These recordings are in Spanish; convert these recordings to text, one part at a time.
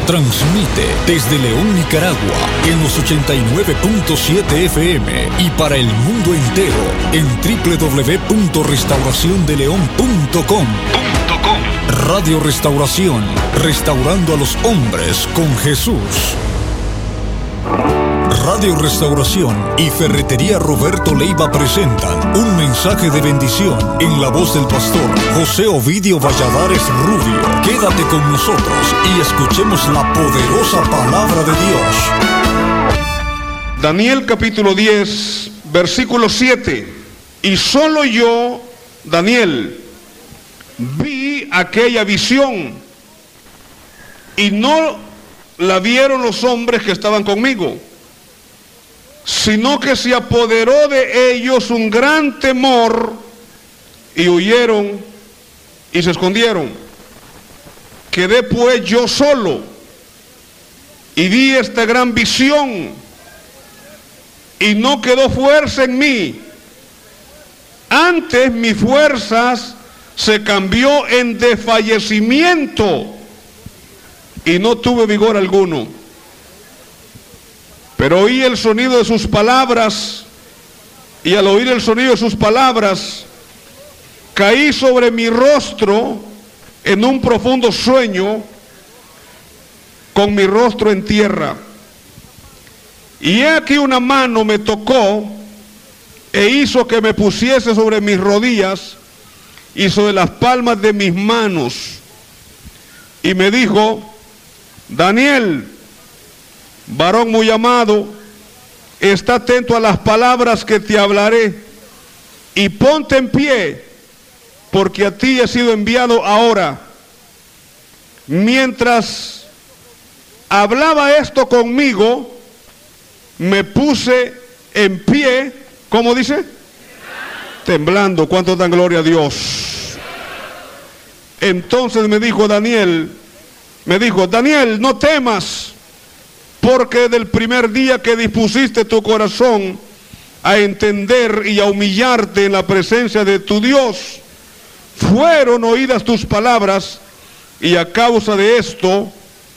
Transmite desde León, Nicaragua, en los 89.7 FM y para el mundo entero en www.restauraciondeleon.com. Radio Restauración, restaurando a los hombres con Jesús. Radio Restauración y Ferretería Roberto Leiva presentan un mensaje de bendición en la voz del pastor José Ovidio Valladares Rubio. Quédate con nosotros y escuchemos la poderosa palabra de Dios. Daniel capítulo 10, versículo 7. Y solo yo, Daniel, vi aquella visión y no la vieron los hombres que estaban conmigo, sino que se apoderó de ellos un gran temor y huyeron y se escondieron. Quedé pues yo solo y vi esta gran visión y no quedó fuerza en mí. Antes mis fuerzas se cambió en desfallecimiento y no tuve vigor alguno. Pero oí el sonido de sus palabras, y al oír el sonido de sus palabras, caí sobre mi rostro en un profundo sueño, con mi rostro en tierra. Y he aquí una mano me tocó, e hizo que me pusiese sobre mis rodillas, y sobre las palmas de mis manos. Y me dijo: Daniel, varón muy amado, está atento a las palabras que te hablaré y ponte en pie, porque a ti he sido enviado ahora. Mientras hablaba esto conmigo, me puse en pie, ¿cómo dice? Temblando. ¿Cuánto dan gloria a Dios? Entonces me dijo Daniel, no temas, porque del primer día que dispusiste tu corazón a entender y a humillarte en la presencia de tu Dios, fueron oídas tus palabras, y a causa de esto,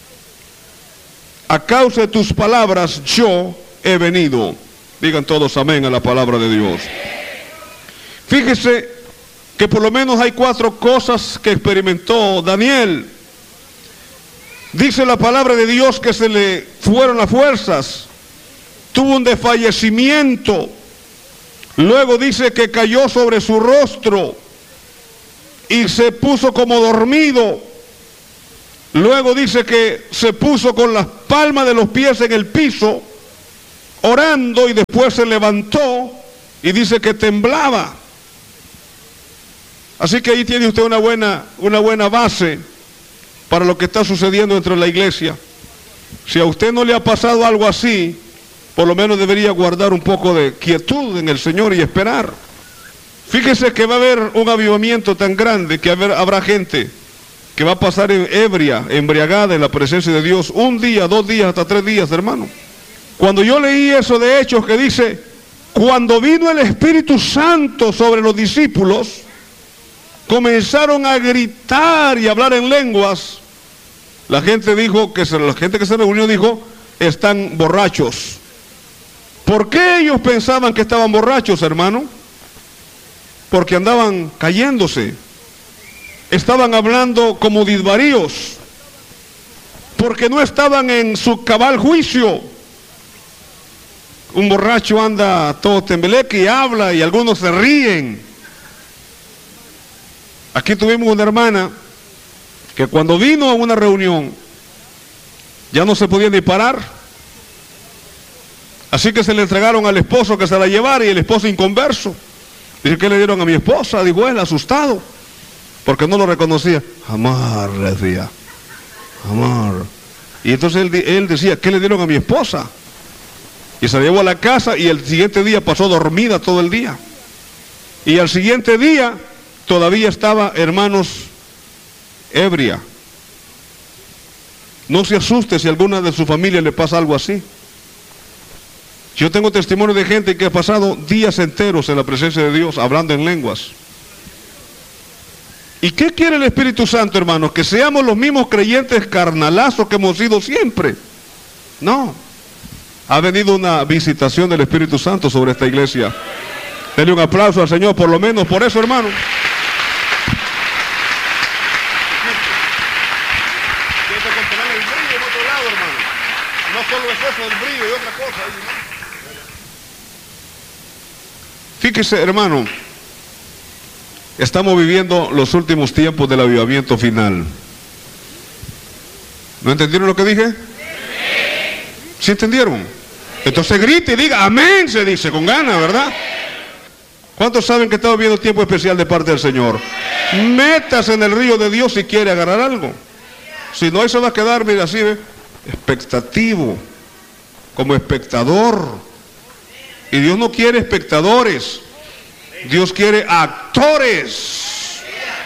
a causa de tus palabras, yo he venido. Digan todos amén a la palabra de Dios. Fíjese que por lo menos hay 4 cosas que experimentó Daniel. Dice la palabra de Dios que se le fueron las fuerzas, tuvo un desfallecimiento, luego dice que cayó sobre su rostro y se puso como dormido, luego dice que se puso con las palmas de los pies en el piso, orando, y después se levantó y dice que temblaba. Así que ahí tiene usted una buena base para lo que está sucediendo dentro de la iglesia. Si a usted no le ha pasado algo así, por lo menos debería guardar un poco de quietud en el Señor y esperar. Fíjese que va a haber un avivamiento tan grande que habrá gente que va a pasar embriagada en la presencia de Dios, 1 día, 2 días, hasta 3 días, hermano. Cuando yo leí eso de Hechos que dice, cuando vino el Espíritu Santo sobre los discípulos, comenzaron a gritar y a hablar en lenguas. La gente que se reunió dijo, están borrachos. ¿Por qué ellos pensaban que estaban borrachos, hermano? Porque andaban cayéndose. Estaban hablando como disvaríos. Porque no estaban en su cabal juicio. Un borracho anda todo tembeleque y habla, y algunos se ríen. Aquí tuvimos una hermana que cuando vino a una reunión ya no se podía ni parar, así que se le entregaron al esposo que se la llevara, y el esposo inconverso. Dice: ¿qué le dieron a mi esposa? Dijo él, asustado, porque no lo reconocía. Amar, le decía, amar. Y entonces él decía: ¿qué le dieron a mi esposa? Y se la llevó a la casa, y el siguiente día pasó dormida todo el día, y al siguiente día todavía estaba, hermanos, ebria. No se asuste si a alguna de su familia le pasa algo así. Yo tengo testimonio de gente que ha pasado días enteros en la presencia de Dios hablando en lenguas. ¿Y qué quiere el Espíritu Santo, hermanos? Que seamos los mismos creyentes carnalazos que hemos sido siempre. No. Ha venido una visitación del Espíritu Santo sobre esta iglesia. Denle un aplauso al Señor, por lo menos por eso, hermano. No solo es eso, el brillo y otra cosa. Fíjese, hermano, estamos viviendo los últimos tiempos del avivamiento final. ¿No entendieron lo que dije? ¿Sí entendieron? Entonces grite y diga amén, se dice con ganas, ¿verdad? ¿Cuántos saben que estamos viviendo tiempo especial de parte del Señor? Métase en el río de Dios si quiere agarrar algo. Si no, ahí se va a quedar, mira, así, ¿ve? Expectativo, como espectador. Y Dios no quiere espectadores, Dios quiere actores.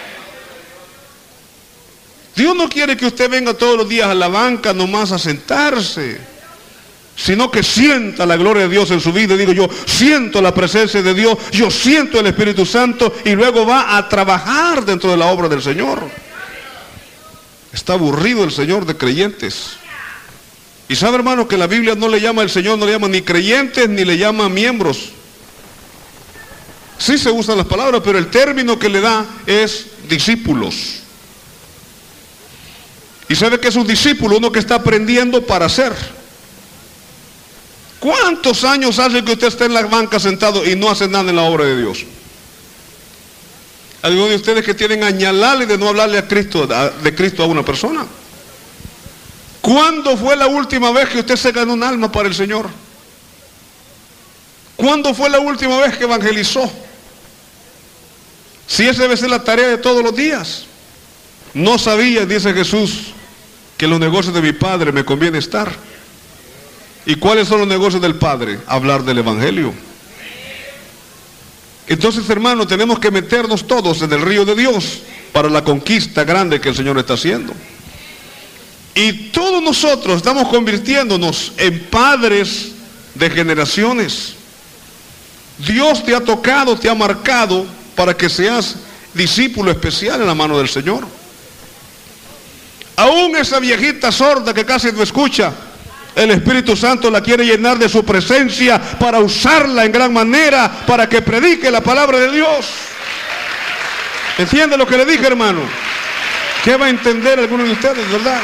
Dios no quiere que usted venga todos los días a la banca nomás a sentarse, sino que sienta la gloria de Dios en su vida. Y digo, yo siento la presencia de Dios, yo siento el Espíritu Santo, y luego va a trabajar dentro de la obra del Señor. Está aburrido el Señor de creyentes. Y sabe, hermano, que la Biblia no le llama, el Señor no le llama ni creyentes ni le llama miembros. Sí se usan las palabras, pero el término que le da es discípulos. Y sabe que es un discípulo, uno que está aprendiendo para ser. ¿Cuántos años hace que usted está en la banca sentado y no hace nada en la obra de Dios? Algunos de ustedes que tienen añalarle de no hablarle a Cristo, de Cristo a una persona. ¿Cuándo fue la última vez que usted se ganó un alma para el Señor? ¿Cuándo fue la última vez que evangelizó? Si esa debe ser la tarea de todos los días. No sabía, dice Jesús, que en los negocios de mi Padre me conviene estar. ¿Y cuáles son los negocios del Padre? Hablar del Evangelio. Entonces, hermano, tenemos que meternos todos en el río de Dios para la conquista grande que el Señor está haciendo. Y todos nosotros estamos convirtiéndonos en padres de generaciones. Dios te ha tocado, te ha marcado para que seas discípulo especial en la mano del Señor. Aún esa viejita sorda que casi no escucha, el Espíritu Santo la quiere llenar de su presencia para usarla en gran manera, para que predique la palabra de Dios. ¿Entiende lo que le dije, hermano? ¿Qué va a entender alguno de ustedes, verdad?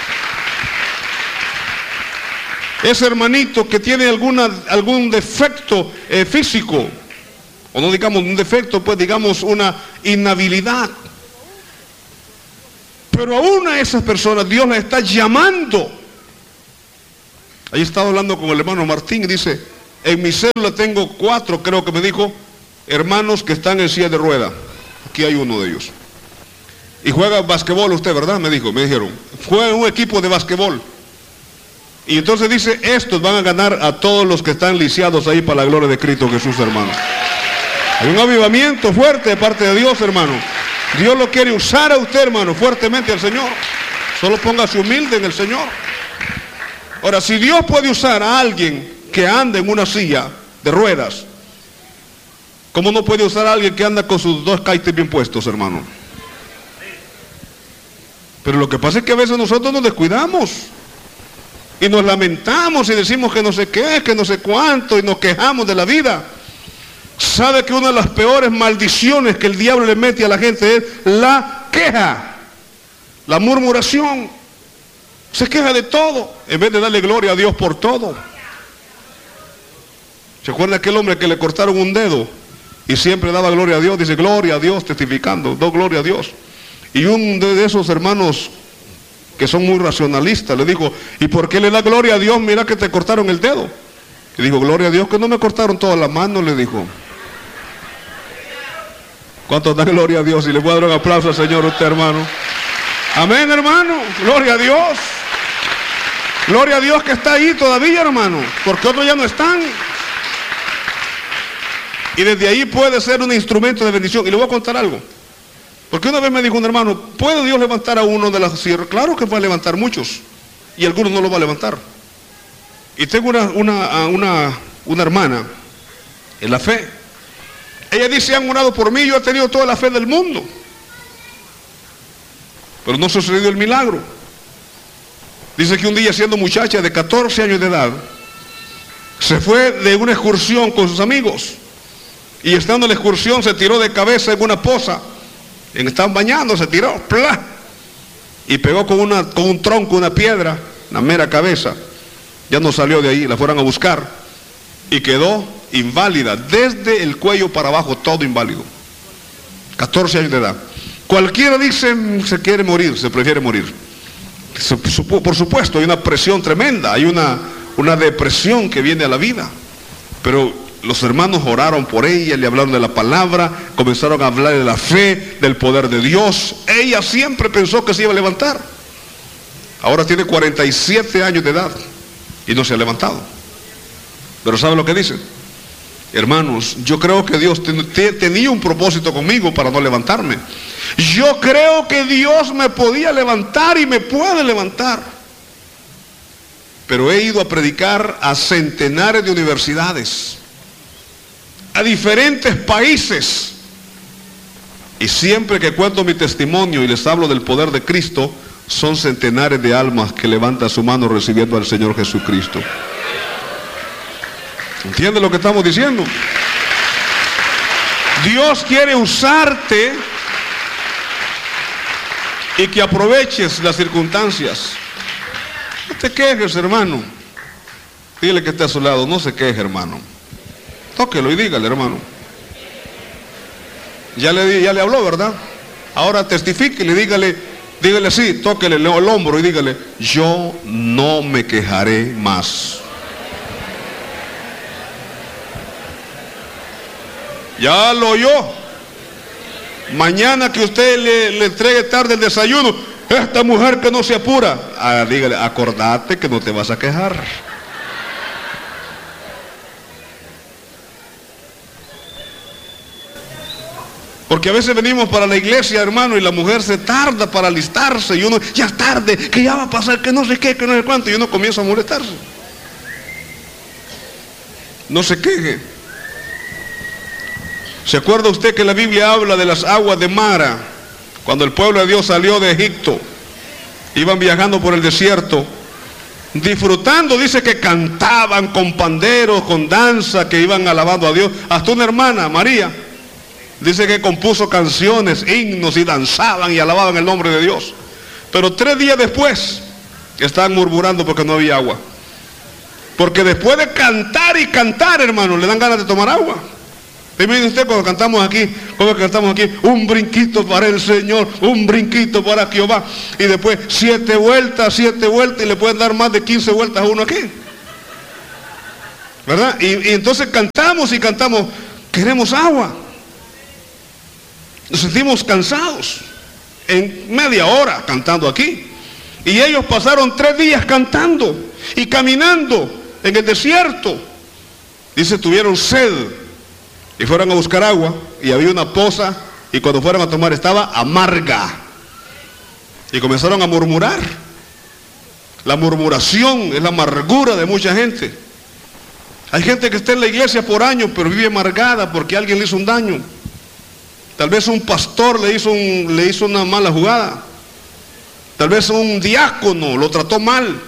Ese hermanito que tiene algún defecto físico, o no digamos un defecto, pues digamos una inhabilidad. Pero aún a esas personas Dios las está llamando. Ahí estaba hablando con el hermano Martín y dice, en mi célula tengo 4, creo que me dijo, hermanos que están en silla de rueda. Aquí hay uno de ellos. Y juega basquetbol usted, ¿verdad? Me dijeron. Juega en un equipo de basquetbol. Y entonces dice, estos van a ganar a todos los que están lisiados ahí para la gloria de Cristo Jesús, hermano. Hay un avivamiento fuerte de parte de Dios, hermano. Dios lo quiere usar a usted, hermano, fuertemente al Señor. Solo póngase humilde en el Señor. Ahora, si Dios puede usar a alguien que anda en una silla de ruedas, ¿cómo no puede usar a alguien que anda con sus 2 caites bien puestos, hermano? Pero lo que pasa es que a veces nosotros nos descuidamos y nos lamentamos y decimos que no sé qué, que no sé cuánto, y nos quejamos de la vida. ¿Sabe que una de las peores maldiciones que el diablo le mete a la gente es la queja, la murmuración? Se queja de todo en vez de darle gloria a Dios por todo. ¿Se acuerda aquel hombre que le cortaron un dedo y siempre daba gloria a Dios? Dice gloria a Dios, testificando, do gloria a Dios. Y un de esos hermanos que son muy racionalistas le dijo, ¿y por qué le da gloria a Dios? Mira que te cortaron el dedo. Y dijo, gloria a Dios que no me cortaron todas las manos, le dijo. ¿Cuántos dan gloria a Dios? Y le voy a dar un aplauso al Señor a usted, hermano. Amén, hermano. Gloria a Dios. Gloria a Dios que está ahí todavía, hermano, porque otros ya no están. Y desde ahí puede ser un instrumento de bendición. Y le voy a contar algo. Porque una vez me dijo un hermano, ¿puede Dios levantar a uno de las sierras? Claro que va a levantar muchos. Y algunos no lo va a levantar. Y tengo una hermana en la fe. Ella dice, han orado por mí, yo he tenido toda la fe del mundo. pero no sucedió el milagro. Dice que un día, siendo muchacha de 14 años de edad, se fue de una excursión con sus amigos, y estando en la excursión se tiró de cabeza en una poza. Estaban bañando, se tiró, ¡plá!, y pegó con un tronco, una piedra, la mera cabeza. Ya no salió de ahí, la fueron a buscar y quedó inválida, desde el cuello para abajo, todo inválido. 14 años de edad. Cualquiera dice, se quiere morir, se prefiere morir. Por supuesto, hay una presión tremenda, hay una depresión que viene a la vida. Pero los hermanos oraron por ella, le hablaron de la palabra, comenzaron a hablar de la fe, del poder de Dios. Ella siempre pensó que se iba a levantar. Ahora tiene 47 años de edad y no se ha levantado. Pero ¿sabe lo que dice? Hermanos, yo creo que Dios tenía un propósito conmigo para no levantarme. Yo creo que Dios me podía levantar y me puede levantar. Pero he ido a predicar a centenares de universidades, a diferentes países, y siempre que cuento mi testimonio y les hablo del poder de Cristo, son centenares de almas que levantan su mano recibiendo al Señor Jesucristo. ¿Entiende lo que estamos diciendo? Dios quiere usarte y que aproveches las circunstancias. No te quejes, hermano. Dile que está a su lado, no se queje, hermano. Tóquelo y dígale, hermano. Ya le habló, ¿verdad? Ahora testifíquele, dígale así, tóquele el hombro y dígale: yo no me quejaré más. Ya lo oyó. Mañana que usted le entregue tarde el desayuno, esta mujer que no se apura, dígale: acordate que no te vas a quejar. Porque a veces venimos para la iglesia, hermano, y la mujer se tarda para alistarse, y uno, ya es tarde, que ya va a pasar, que no sé qué, que no sé cuánto, y uno comienza a molestarse. No se queje. ¿Se acuerda usted que la Biblia habla de las aguas de Mara? Cuando el pueblo de Dios salió de Egipto, iban viajando por el desierto, disfrutando, dice que cantaban con panderos, con danza, que iban alabando a Dios. Hasta una hermana, María, dice que compuso canciones, himnos, y danzaban y alababan el nombre de Dios. Pero 3 días después estaban murmurando porque no había agua. Porque después de cantar y cantar, hermano, le dan ganas de tomar agua. Y miren usted, cuando cantamos aquí, un brinquito para el Señor, un brinquito para Jehová, y después 7 vueltas, y le pueden dar más de 15 vueltas a uno aquí, ¿verdad? Y entonces cantamos y cantamos, queremos agua. Nos sentimos cansados en media hora cantando aquí. Y ellos pasaron 3 días cantando y caminando en el desierto. Dice, tuvieron sed y fueron a buscar agua, y había una poza, y cuando fueron a tomar estaba amarga. Y comenzaron a murmurar. La murmuración es la amargura de mucha gente. Hay gente que está en la iglesia por años, pero vive amargada porque alguien le hizo un daño. Tal vez un pastor le hizo una mala jugada. Tal vez un diácono lo trató mal.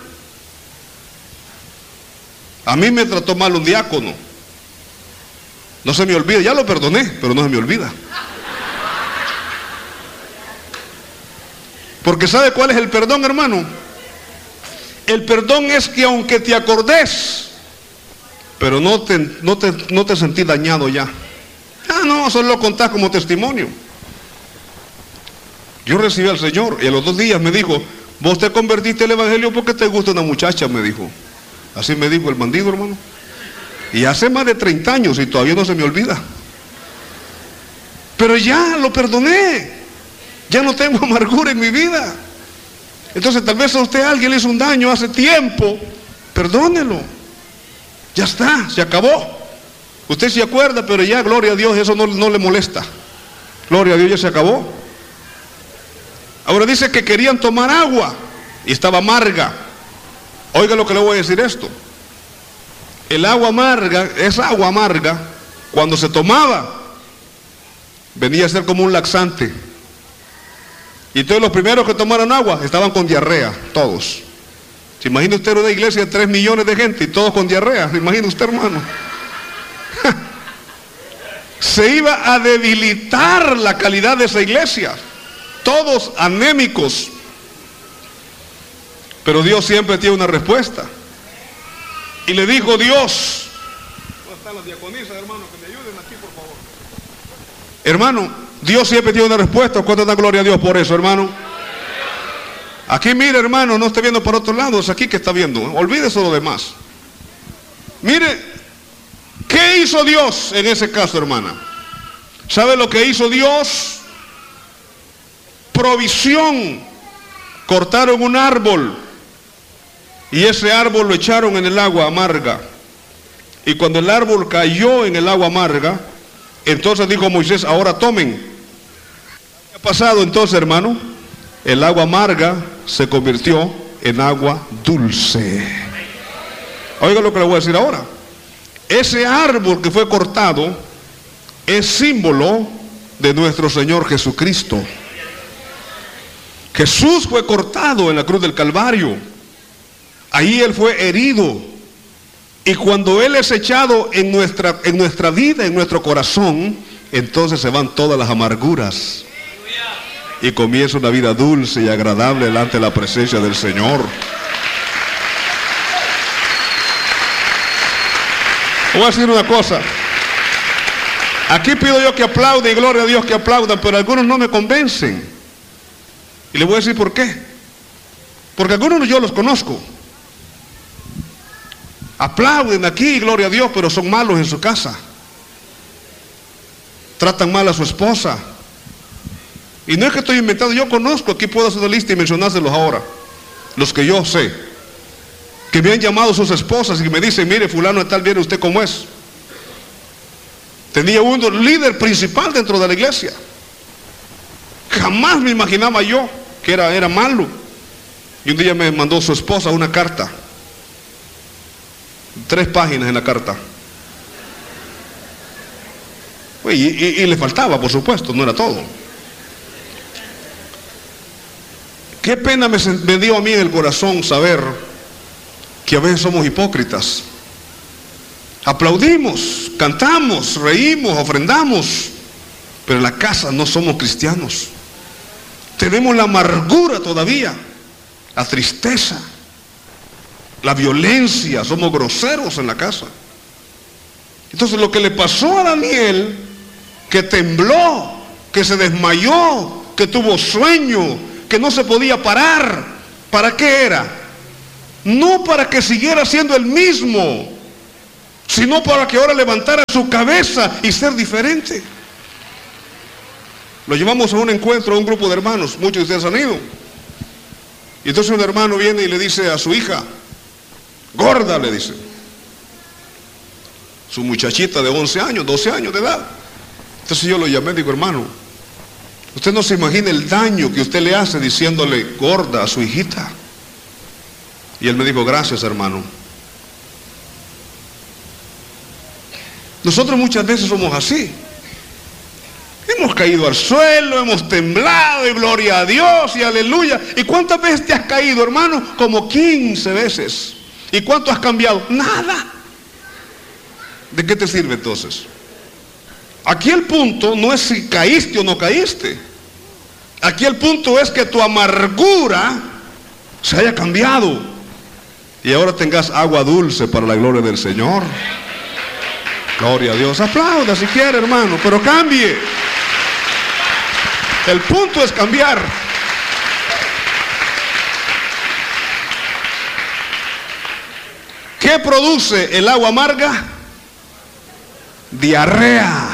A mí me trató mal un diácono. No se me olvida, ya lo perdoné, pero no se me olvida. Porque ¿sabe cuál es el perdón, hermano? El perdón es que aunque te acordes, pero no te sentís dañado ya. No, solo lo contás como testimonio. Yo recibí al Señor y a los 2 días me dijo: vos te convertiste al evangelio porque te gusta una muchacha, me dijo. Así me dijo el bandido, hermano. Y hace más de 30 años y todavía no se me olvida. Pero ya lo perdoné. Ya no tengo amargura en mi vida. Entonces tal vez a usted alguien le hizo un daño hace tiempo. Perdónelo. Ya está, se acabó. Usted se acuerda, pero ya, gloria a Dios, eso no le molesta. Gloria a Dios, ya se acabó. Ahora dice que querían tomar agua y estaba amarga. Oiga lo que le voy a decir esto. El agua amarga, esa agua amarga, cuando se tomaba, venía a ser como un laxante. Y todos los primeros que tomaron agua estaban con diarrea, todos. ¿Se imagina usted una iglesia de 3 millones de gente y todos con diarrea? ¿Se imagina usted, hermano? Se iba a debilitar la calidad de esa iglesia. Todos anémicos. Pero Dios siempre tiene una respuesta. Y le dijo Dios. ¿Dónde están las diaconisas, hermano? Que me ayuden aquí, por favor. Hermano, Dios siempre tiene una respuesta. ¿Cuánto da gloria a Dios por eso, hermano? Aquí mire, hermano, no esté viendo por otro lado, es aquí que está viendo. Olvídese de lo demás. Mire, ¿qué hizo Dios en ese caso, hermana? ¿Sabe lo que hizo Dios? Provisión. Cortaron un árbol y ese árbol lo echaron en el agua amarga. Y cuando el árbol cayó en el agua amarga, entonces dijo Moisés, ahora tomen. ¿Qué ha pasado entonces, hermano? El agua amarga se convirtió en agua dulce. Oiga lo que le voy a decir ahora. Ese árbol que fue cortado es símbolo de nuestro Señor Jesucristo. Jesús fue cortado en la cruz del Calvario. Ahí Él fue herido. Y cuando Él es echado en nuestra vida, en nuestro corazón, entonces se van todas las amarguras. Y comienza una vida dulce y agradable delante de la presencia del Señor. Voy a decir una cosa. Aquí pido yo que aplaudan y gloria a Dios que aplaudan, pero algunos no me convencen. Y les voy a decir por qué. Porque algunos yo los conozco. Aplauden aquí, gloria a Dios, pero son malos en su casa. Tratan mal a su esposa. Y no es que estoy inventando, yo conozco, aquí puedo hacer una lista y mencionárselos ahora. Los que yo sé. Que me han llamado sus esposas y me dicen, mire, fulano de tal, viene usted cómo es. Tenía un líder principal dentro de la iglesia. Jamás me imaginaba yo que era malo. Y un día me mandó su esposa una carta. 3 páginas en la carta. Y le faltaba, por supuesto, no era todo. Qué pena me dio a mí en el corazón saber que a veces somos hipócritas. Aplaudimos, cantamos, reímos, ofrendamos, pero en la casa no somos cristianos. Tenemos la amargura todavía, la tristeza, la violencia, somos groseros en la casa. Entonces lo que le pasó a Daniel, que tembló, que se desmayó, que tuvo sueño, que no se podía parar, ¿para qué era? No para que siguiera siendo el mismo, sino para que ahora levantara su cabeza y ser diferente. Lo llevamos a un encuentro, a un grupo de hermanos, muchos de ustedes han ido. Y entonces un hermano viene y le dice a su hija, gorda, le dice, su muchachita de 11 años, 12 años de edad. Entonces yo lo llamé y digo, hermano, usted no se imagina el daño que usted le hace diciéndole gorda a su hijita. Y él me dijo, gracias, hermano. Nosotros muchas veces somos así. Hemos caído al suelo, hemos temblado y gloria a Dios y aleluya. ¿Y cuántas veces te has caído, hermano? Como 15 veces. ¿Y cuánto has cambiado? Nada. ¿De qué te sirve entonces? Aquí el punto no es si caíste o no caíste. Aquí el punto es que tu amargura se haya cambiado y ahora tengas agua dulce para la gloria del Señor. Gloria a Dios. Aplauda si quiere, hermano, pero cambie. El punto es cambiar. ¿Qué produce el agua amarga? Diarrea.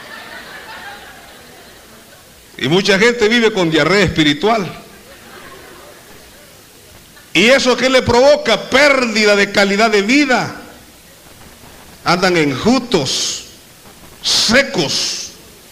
Y mucha gente vive con diarrea espiritual. ¿Y eso qué le provoca? Pérdida de calidad de vida. Andan enjutos, secos.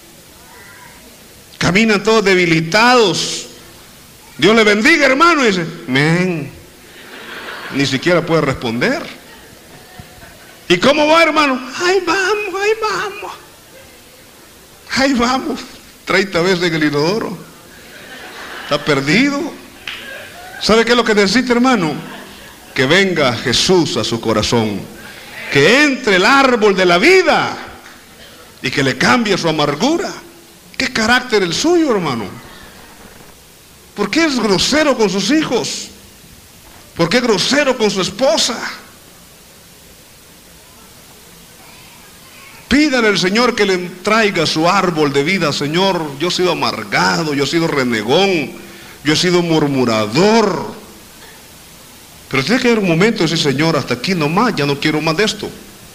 Caminan todos debilitados. Dios le bendiga, hermano. Y dice, amén. Ni siquiera puede responder. ¿Y cómo va, hermano? Ahí vamos, ahí vamos. Ahí vamos. 30 veces en el inodoro. Está perdido. ¿Sabe qué es lo que necesita, hermano? Que venga Jesús a su corazón, que entre el árbol de la vida y que le cambie su amargura. ¿Qué carácter el suyo, hermano? ¿Por qué es grosero con sus hijos? ¿Por qué es grosero con su esposa? Pídale al Señor que le traiga su árbol de vida. Señor, yo he sido amargado, yo he sido renegón, yo he sido murmurador. Pero tiene que haber un momento de decir, Señor, hasta aquí nomás, ya no quiero más de esto.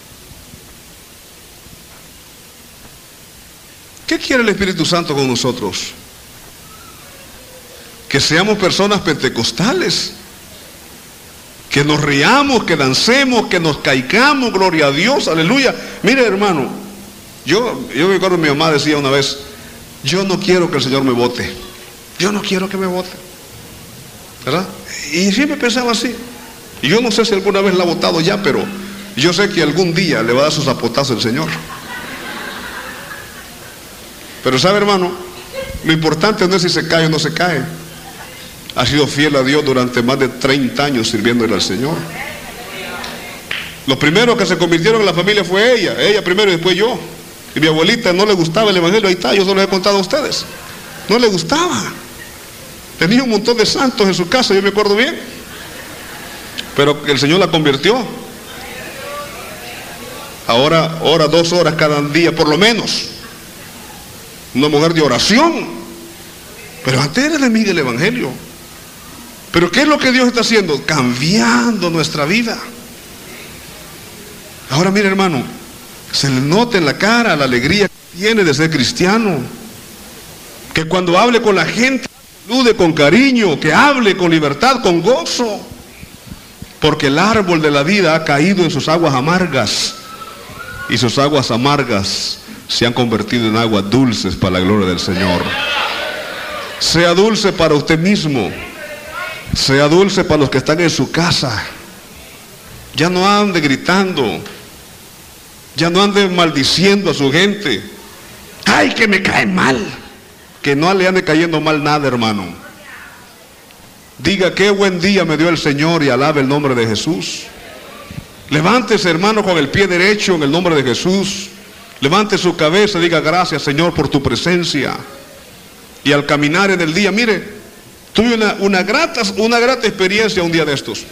¿Qué quiere el Espíritu Santo con nosotros? Que seamos personas pentecostales, que nos riamos, que dancemos, que nos caigamos, gloria a Dios, aleluya. Mire, hermano, yo me acuerdo, mi mamá decía una vez, yo no quiero que el Señor me vote, yo no quiero que me vote, ¿verdad? Y siempre pensaba así. Y yo no sé si alguna vez la ha votado ya, pero yo sé que algún día le va a dar sus zapotazos el Señor. Pero sabe, hermano, lo importante no es si se cae o no se cae. Ha sido fiel a Dios durante más de 30 años sirviéndole al Señor. Los primeros que se convirtieron en la familia fue ella primero y después yo. Y mi abuelita no le gustaba el evangelio, ahí está, yo se lo he contado a ustedes. No le gustaba. Tenía un montón de santos en su casa, yo me acuerdo bien. Pero el Señor la convirtió. Ahora ora 2 horas cada día, por lo menos. Una mujer de oración. Pero antes era enemiga del evangelio. Pero ¿qué es lo que Dios está haciendo? Cambiando nuestra vida. Ahora mire, hermano, se le nota en la cara la alegría que tiene de ser cristiano. Que cuando hable con la gente, salude con cariño, que hable con libertad, con gozo. Porque el árbol de la vida ha caído en sus aguas amargas. Y sus aguas amargas se han convertido en aguas dulces para la gloria del Señor. Sea dulce para usted mismo. Sea dulce para los que están en su casa. Ya no ande gritando. Ya no ande maldiciendo a su gente. ¡Ay, que me cae mal! Que no le ande cayendo mal nada, hermano. Diga, qué buen día me dio el Señor y alabe el nombre de Jesús. Levántese, hermano, con el pie derecho en el nombre de Jesús. Levante su cabeza y diga, gracias, Señor, por tu presencia. Y al caminar en el día, mire, tuve una grata experiencia un día de estos.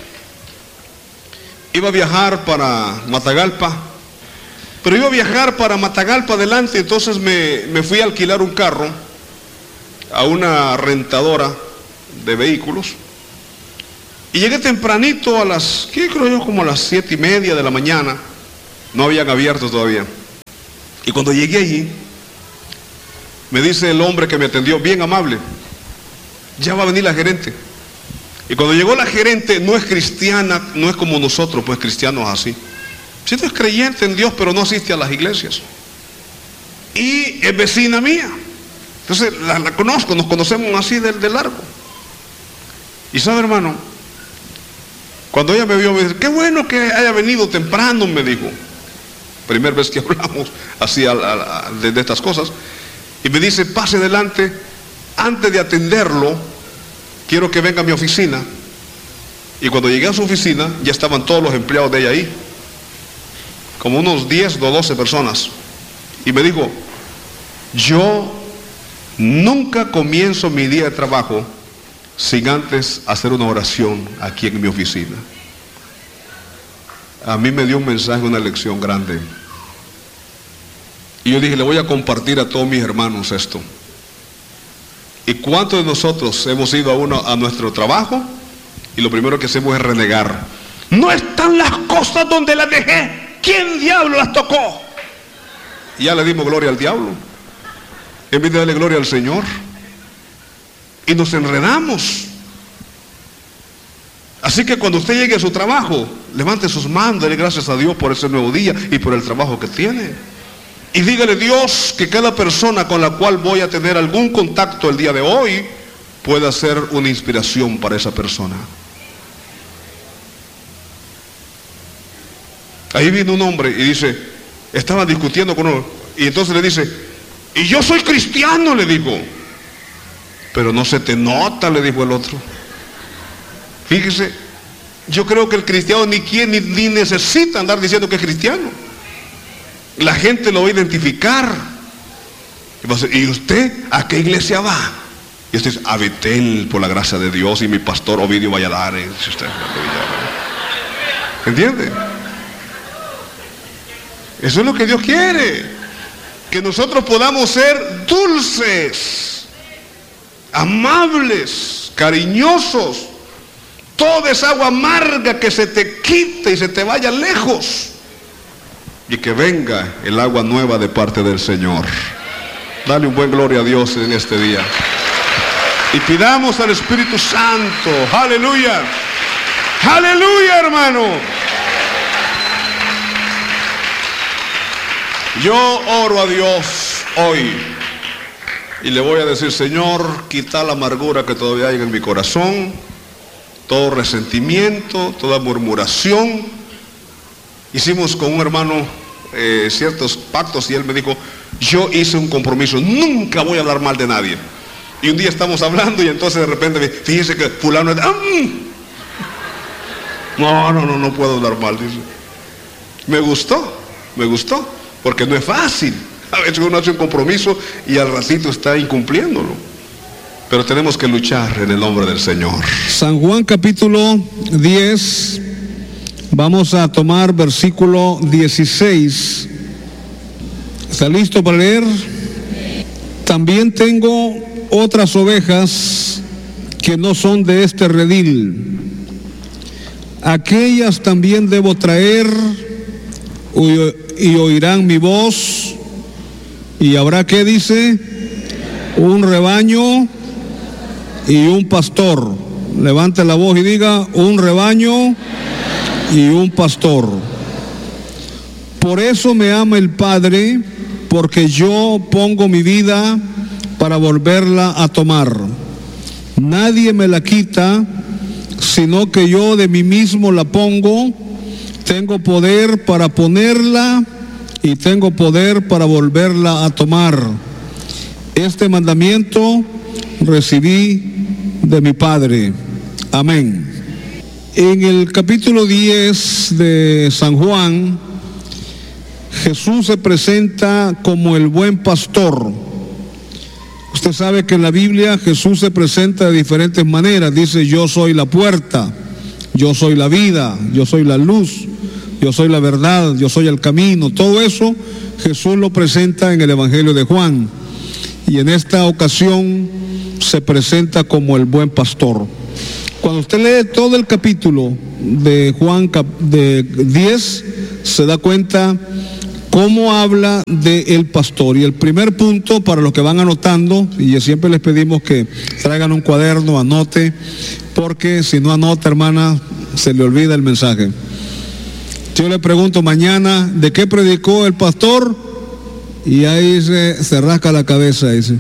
Iba a viajar para Matagalpa, pero iba a viajar para Matagalpa adelante, entonces me fui a alquilar un carro a una rentadora de vehículos. Y llegué tempranito a las, ¿qué creo yo? Como a las 7:30 de la mañana. No habían abierto todavía. Y cuando llegué allí, me dice el hombre que me atendió, bien amable, ya va a venir la gerente. Y cuando llegó la gerente, no es cristiana, no es como nosotros, pues cristianos así. Sí, es creyente en Dios, pero no asiste a las iglesias. Y es vecina mía. Entonces la conozco, nos conocemos así de largo. Y sabe, hermano, cuando ella me vio, me dice, qué bueno que haya venido temprano, me dijo. Primera vez que hablamos así de estas cosas. Y me dice, pase adelante, antes de atenderlo, quiero que venga a mi oficina. Y cuando llegué a su oficina, ya estaban todos los empleados de ella ahí. Como unos 10 o 12 personas. Y me dijo, yo nunca comienzo mi día de trabajo sin antes hacer una oración aquí en mi oficina. A mí me dio un mensaje, una lección grande. Y yo dije, le voy a compartir a todos mis hermanos esto. ¿Y cuántos de nosotros hemos ido a nuestro trabajo y lo primero que hacemos es renegar? No están las cosas donde las dejé. ¿Quién diablo las tocó? Y ya le dimos gloria al diablo en vez de darle gloria al Señor. Y nos enredamos. Así que cuando usted llegue a su trabajo, levante sus manos, dele gracias a Dios por ese nuevo día y por el trabajo que tiene. Y dígale, Dios, que cada persona con la cual voy a tener algún contacto el día de hoy pueda ser una inspiración para esa persona. Ahí vino un hombre y dice, estaba discutiendo con uno, y entonces le dice, y yo soy cristiano, le dijo. Pero no se te nota, le dijo el otro. Fíjese, yo creo que el cristiano ni necesita andar diciendo que es cristiano. La gente lo va a identificar. ¿Y usted a qué iglesia va? Y usted dice, a Betel, por la gracia de Dios, y mi pastor Ovidio Valladares. ¿Entiende? Eso es lo que Dios quiere, que nosotros podamos ser dulces, amables, cariñosos. Toda esa agua amarga que se te quite y se te vaya lejos, y que venga el agua nueva de parte del Señor. Dale un buen gloria a Dios en este día. Y pidamos al Espíritu Santo. Aleluya. Aleluya, hermano. Yo oro a Dios hoy y le voy a decir, Señor, quita la amargura que todavía hay en mi corazón, todo resentimiento, toda murmuración. Hicimos con un hermano ciertos pactos y él me dijo, yo hice un compromiso, nunca voy a hablar mal de nadie. Y un día estamos hablando y entonces de repente fíjese que fulano no puedo hablar mal, dice. Me gustó, porque no es fácil. A veces uno hace un compromiso y al ratito está incumpliéndolo. Pero tenemos que luchar en el nombre del Señor. San Juan capítulo 10, vamos a tomar versículo 16. ¿Está listo para leer? También tengo otras ovejas que no son de este redil. Aquellas también debo traer y oirán mi voz. Y habrá, ¿qué dice? Un rebaño y un pastor. Levante la voz y diga, un rebaño y un pastor. Por eso me ama el Padre, porque yo pongo mi vida para volverla a tomar. Nadie me la quita, sino que yo de mí mismo la pongo. Tengo poder para ponerla y tengo poder para volverla a tomar. Este mandamiento recibí de mi Padre. Amén. En el capítulo 10 de San Juan, Jesús se presenta como el buen pastor. Usted sabe que en la Biblia Jesús se presenta de diferentes maneras. Dice, yo soy la puerta, yo soy la vida, yo soy la luz, yo soy la verdad, yo soy el camino. Todo eso Jesús lo presenta en el Evangelio de Juan. Y en esta ocasión se presenta como el buen pastor. Cuando usted lee todo el capítulo de Juan de 10, se da cuenta cómo habla del pastor. Y el primer punto, para los que van anotando, y siempre les pedimos que traigan un cuaderno, anote, porque si no anota, hermana, se le olvida el mensaje. Yo le pregunto mañana, ¿de qué predicó el pastor? Y ahí se rasca la cabeza, dice,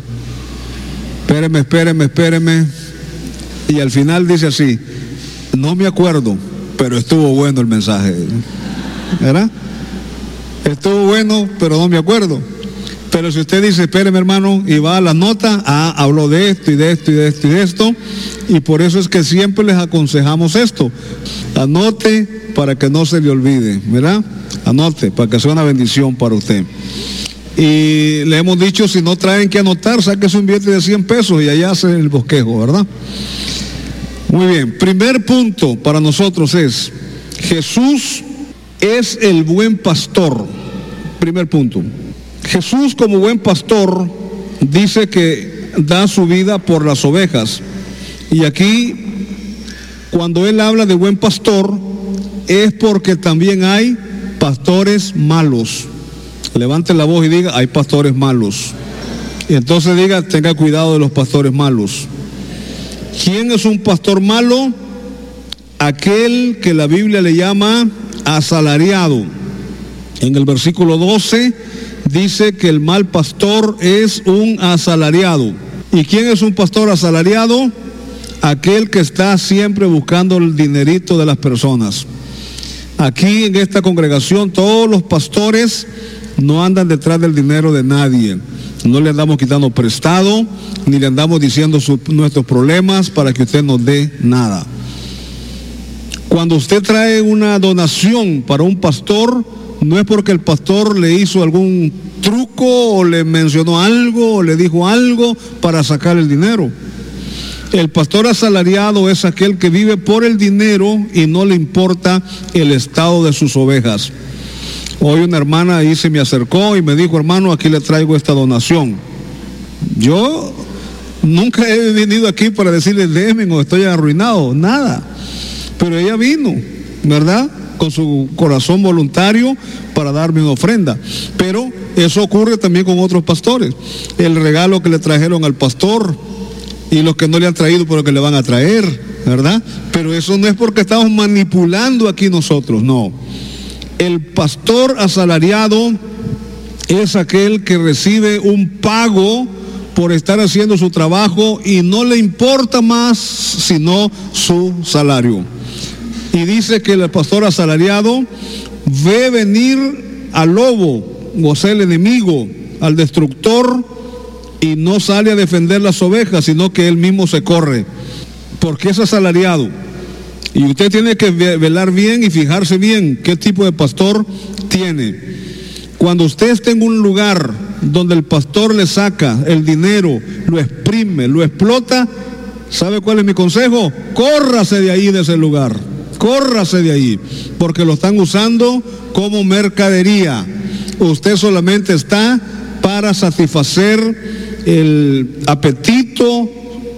espéreme. Y al final dice así, no me acuerdo, pero estuvo bueno el mensaje. ¿Verdad? Estuvo bueno, pero no me acuerdo. Pero si usted dice, espéreme, hermano, y va a las notas, habló de esto y de esto y de esto y de esto. Y por eso es que siempre les aconsejamos esto. Anote para que no se le olvide, ¿verdad? Anote para que sea una bendición para usted. Y le hemos dicho, si no traen que anotar, sáquese un billete de 100 pesos y allá hace el bosquejo, ¿verdad? Muy bien, primer punto para nosotros es, Jesús es el buen pastor. Primer punto. Jesús como buen pastor dice que da su vida por las ovejas. Y aquí, cuando él habla de buen pastor, es porque también hay pastores malos. Levante la voz y diga, hay pastores malos. Y entonces diga, tenga cuidado de los pastores malos. ¿Quién es un pastor malo? Aquel que la Biblia le llama asalariado. En el versículo 12 dice que el mal pastor es un asalariado. ¿Y quién es un pastor asalariado? Aquel que está siempre buscando el dinerito de las personas. Aquí en esta congregación todos los pastores no andan detrás del dinero de nadie. No le andamos quitando prestado, ni le andamos diciendo nuestros problemas para que usted nos dé nada. Cuando usted trae una donación para un pastor, no es porque el pastor le hizo algún truco o le mencionó algo o le dijo algo para sacar el dinero. El pastor asalariado es aquel que vive por el dinero y no le importa el estado de sus ovejas. Hoy una hermana ahí se me acercó y me dijo: hermano, aquí le traigo esta donación. Yo nunca he venido aquí para decirle déjenme o estoy arruinado, nada. Pero ella vino, ¿verdad?, con su corazón voluntario para darme una ofrenda. Pero eso ocurre también con otros pastores. El regalo que le trajeron al pastor y los que no le han traído pero que le van a traer, ¿verdad? Pero eso no es porque estamos manipulando aquí nosotros, no. El pastor asalariado es aquel que recibe un pago por estar haciendo su trabajo y no le importa más sino su salario. Y dice que el pastor asalariado ve venir al lobo, o sea, el enemigo, al destructor, y no sale a defender las ovejas, sino que él mismo se corre, porque es asalariado. Y usted tiene que velar bien y fijarse bien qué tipo de pastor tiene. Cuando usted esté en un lugar donde el pastor le saca el dinero, lo exprime, lo explota, ¿sabe cuál es mi consejo? Córrase de ahí, de ese lugar. Córrase de ahí, porque lo están usando como mercadería. Usted solamente está para satisfacer el apetito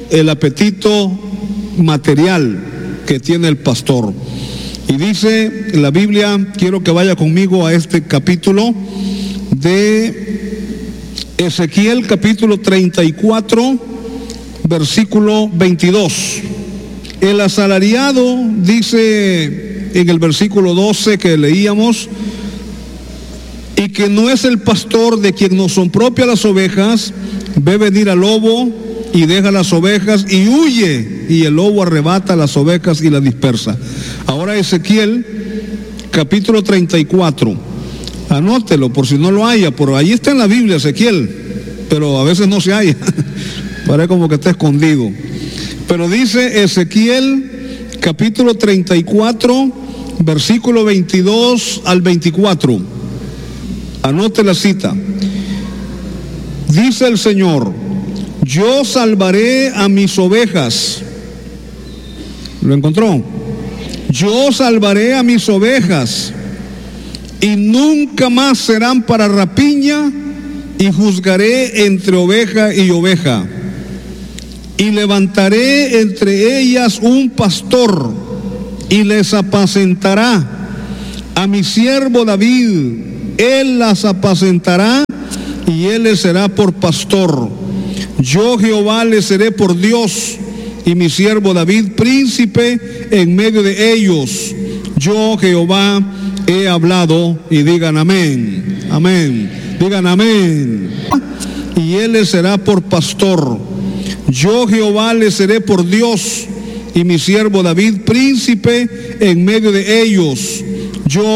material que tiene el pastor. Y dice la Biblia, quiero que vaya conmigo a este capítulo de Ezequiel, capítulo 34, versículo 22. El asalariado, dice en el versículo 12 que leíamos, y que no es el pastor de quien no son propias las ovejas, ve venir al lobo y deja las ovejas y huye, y el lobo arrebata las ovejas y las dispersa. Ahora Ezequiel, capítulo 34, anótelo por si no lo haya, por ahí está en la Biblia Ezequiel, pero a veces no se halla, parece como que está escondido. Pero dice Ezequiel, capítulo 34, versículo 22 al 24. Anote la cita. Dice el Señor: yo salvaré a mis ovejas. ¿Lo encontró? Yo salvaré a mis ovejas y nunca más serán para rapiña, y juzgaré entre oveja y oveja. Y levantaré entre ellas un pastor, y les apacentará. A mi siervo David, él las apacentará, y él les será por pastor. Yo Jehová les seré por Dios, y mi siervo David príncipe en medio de ellos. Yo Jehová he hablado, y digan amén, amén, digan amén. Y él les será por pastor. Yo Jehová les seré por Dios, y mi siervo David príncipe en medio de ellos. Yo